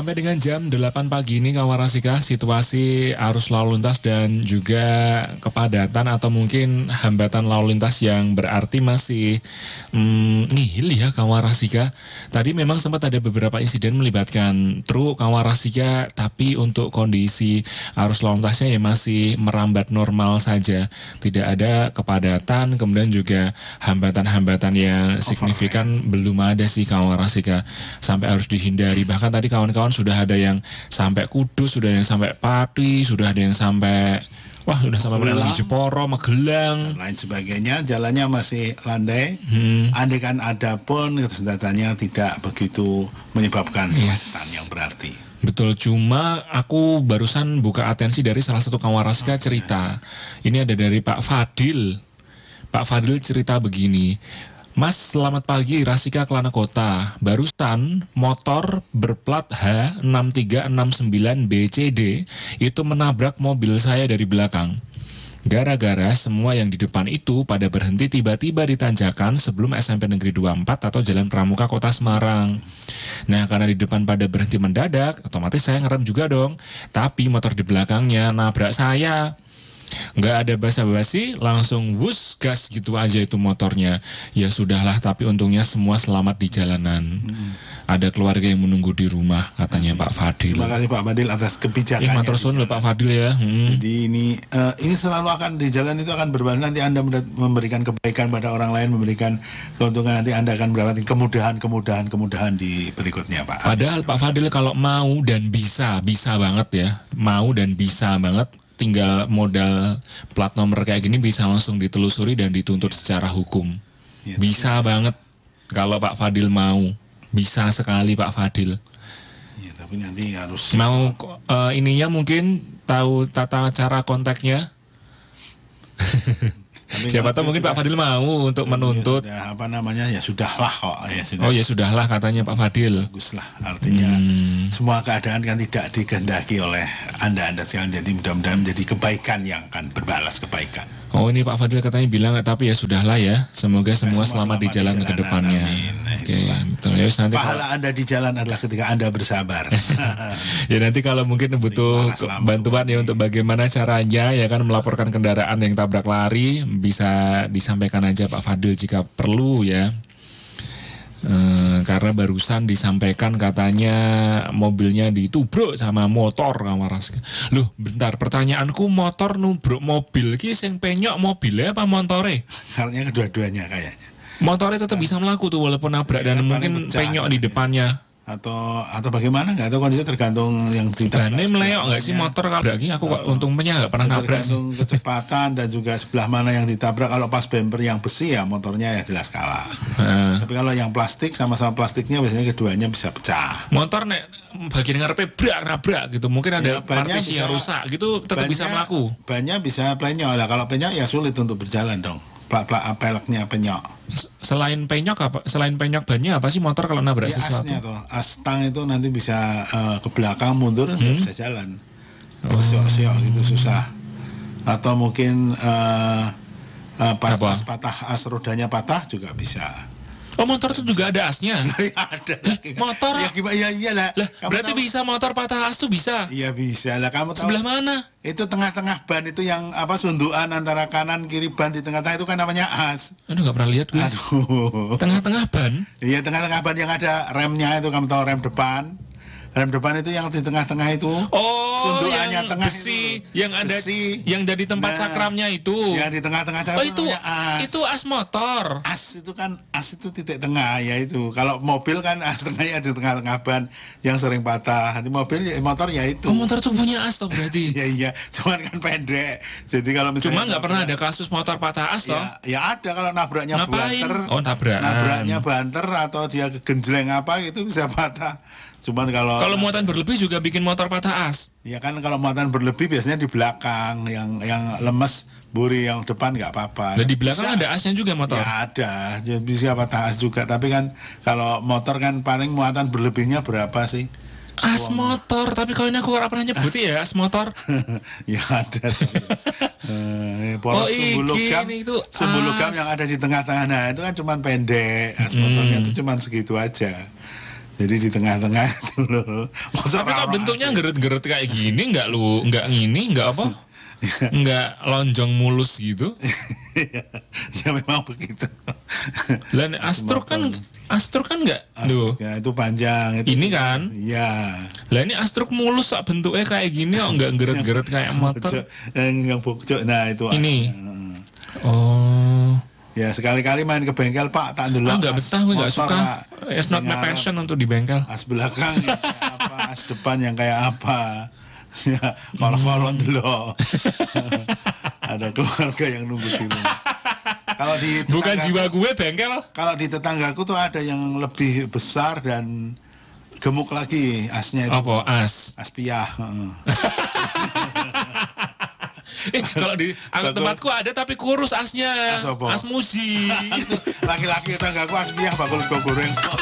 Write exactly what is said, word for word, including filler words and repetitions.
Sampai dengan jam delapan pagi ini kawan Rasika, situasi arus lalu lintas dan juga kepadatan atau mungkin hambatan lalu lintas yang berarti masih hmm, nihil ya kawan Rasika. Tadi memang sempat ada beberapa insiden melibatkan truk kawan Rasika, tapi untuk kondisi arus lalu lintasnya ya masih merambat normal saja. Tidak ada kepadatan, kemudian juga hambatan-hambatan yang signifikan belum ada sih kawan Rasika. Sampai harus dihindari. Bahkan tadi kawan kawan sudah ada yang sampai Kudus, sudah ada yang sampai Pati, sudah ada yang sampai wah sudah sampai lagi Jeporo, Magelang dan lain sebagainya. Jalannya masih landai. Hmm. Andai kan ada pun kesedatannya tidak begitu menyebabkan kemacetan yes. yang berarti. Betul, cuma aku barusan buka atensi dari salah satu kawan Rasika cerita. Ini ada dari Pak Fadil. Pak Fadil cerita begini. Mas, selamat pagi, Rasika Kelana Kota. Barusan motor berplat H enam tiga enam sembilan B C D itu menabrak mobil saya dari belakang. Gara-gara semua yang di depan itu pada berhenti tiba-tiba di tanjakan sebelum S M P Negeri dua puluh empat atau Jalan Pramuka Kota Semarang. Nah, karena di depan pada berhenti mendadak, otomatis saya ngerem juga dong. Tapi motor di belakangnya nabrak saya. Nggak ada basa-basi, langsung wus gas gitu aja itu motornya. Ya sudahlah, tapi untungnya semua selamat di jalanan. Hmm. Ada keluarga yang menunggu di rumah, katanya hmm. Pak Fadil. Terima kasih Pak Fadil atas kebijakannya. Ya, matur suwun Pak Fadil ya. Hmm. Jadi ini uh, ini selalu akan di jalan itu akan berbahaya. Nanti Anda memberikan kebaikan pada orang lain, memberikan keuntungan, nanti Anda akan mendapatkan kemudahan-kemudahan kemudahan di berikutnya Pak. Padahal Pak Fadil kalau mau dan bisa, bisa banget ya. Mau dan bisa banget. Tinggal modal plat nomor kayak gini bisa langsung ditelusuri dan dituntut ya. Secara hukum. Ya, bisa tapi, banget kalau Pak Fadil mau. Bisa sekali Pak Fadil. Ya, tapi nanti harus mau uh, ininya mungkin tahu tata cara kontaknya. Siapa tahu mungkin sudah, Pak Fadil mau untuk menuntut. Ya sudah, apa namanya ya sudahlah kok. Ya sudah. Oh ya sudahlah katanya Pak Fadil. Baguslah, artinya hmm. semua keadaan kan tidak dikehendaki oleh anda-anda sekalian. Jadi mudah-mudahan menjadi kebaikan yang akan berbalas kebaikan. Oh ini Pak Fadil katanya bilang tapi ya sudahlah ya. Semoga semua, semua selamat, selamat di jalan, di jalan ke depannya. Nah, Oke, betul ya. Nanti pahala kalau... Anda di jalan adalah ketika Anda bersabar. Ya nanti kalau mungkin butuh bantuan ya untuk bagaimana caranya ya kan melaporkan kendaraan yang tabrak lari, bisa disampaikan aja Pak Fadil jika perlu ya. Uh, karena barusan disampaikan katanya mobilnya ditubruk sama motor kawaras. Loh, bentar, pertanyaanku motor nubruk mobil ki sing penyok mobilnya apa motore? Karena kedua-duanya kayaknya. Motornya tetap nah, bisa melaku tuh walaupun nabrak ya, dan mungkin penyok di depannya. Atau atau bagaimana nggak tahu, kondisi tergantung yang ditabrak. Bannya meleok nggak sih motor kalau lagi aku kok untungnya nggak pernah nabrak sih. Tergantung kecepatan dan juga sebelah mana yang ditabrak. Kalau pas bumper yang besi ya motornya ya jelas kalah. Hmm. Tapi kalau yang plastik sama-sama plastiknya biasanya keduanya bisa pecah. Motor nek bagian ngarepe brak nabrak gitu mungkin ada ya, partisi yang rusak gitu tetap bannya, bisa melaku. Bannya bisa penyok lah, kalau penyok ya sulit untuk berjalan dong. Plak-plak peleknya penyok. Selain penyok apa? Selain penyok bannya apa sih motor kalau nabrak ya, sesuatu? Asnya tuh, astang itu nanti bisa uh, ke belakang mundur nggak hmm? bisa jalan. Terus siok-siok gitu susah. Atau mungkin uh, uh, pas, pas patah as rodanya patah juga bisa. Oh motor itu juga ada asnya? Ada. Eh, motor? Ya gimana? Ya iyalah. Lah, berarti tahu, bisa motor patah as tuh bisa? Iya bisa lah. Kamu tahu? Sebelah mana? Itu tengah-tengah ban itu yang apa sundukan antara kanan kiri ban di tengah-tengah itu kan namanya as. Aduh nggak pernah lihat gue. Aduh. Tengah-tengah ban? Iya tengah-tengah ban yang ada remnya itu, kamu tahu rem depan? Rem depan itu yang di tengah-tengah itu. Oh, sundukannya yang tengah besi, itu. Yang ada besi. Yang dari tempat nah, cakramnya itu. Yang di tengah-tengah cakram. Oh itu as. Itu as motor. As itu kan as itu titik tengah ya itu. Kalau mobil kan as tengahnya di tengah-tengah ban yang sering patah. Di mobil ya, motor ya itu. Oh motor tuh punya as tuh berarti. Iya iya. Cuman kan pendek. Jadi kalau misalnya. Cuma nggak pernah ada kasus motor patah as toh? Ya, ya ada kalau nabraknya banter. Oh nabrak. Nabraknya banter atau dia kegenjreng apa itu bisa patah. Cuman kalau kalau muatan berlebih juga bikin motor patah as. Ya kan kalau muatan berlebih biasanya di belakang, yang yang lemes, buri yang depan nggak apa-apa. Dan di belakang bisa, ada asnya juga motor. Ya ada, bisa patah as juga. Tapi kan kalau motor kan paling muatan berlebihnya berapa sih? As Uang. Motor, tapi kalau ini aku nggak pernah nyebut ya as motor. Ya ada. uh, poros oh, sumbu logam, sumbu logam yang ada di tengah-tengah, nah itu kan cuman pendek. As motornya hmm. itu cuman segitu aja. Jadi di tengah-tengah itu loh. Tapi kok bentuknya geret-geret kayak gini, nggak lu, nggak ngini, nggak apa? Nggak lonjong mulus gitu? Ya memang begitu. Dan Astro kan, Astro kan nggak, tuh. Ya itu panjang. Itu ini kan? Iya. Lah ini Astro mulus, sak bentuknya kayak gini, kok nggak geret-geret kayak motor? Yang bokcok, nah itu. Ini. Oh. Ya sekali-kali main ke bengkel Pak, tak dulu. Ah, nggak betah, gue nggak suka. Pak. It's not my passion untuk di bengkel. As belakang yang kayak apa, as depan yang kayak apa. Ya, kalau-kalau dulu. Ada keluarga yang nunggu di rumah. Kalau di bukan jiwa gue bengkel. Kalau di tetanggaku tuh ada yang lebih besar dan gemuk lagi asnya itu. Apa as? As piah. Eh, kalau di tempatku ada tapi kurus asnya. As, as musi. Laki-laki tetanggaku as piah bakul goreng.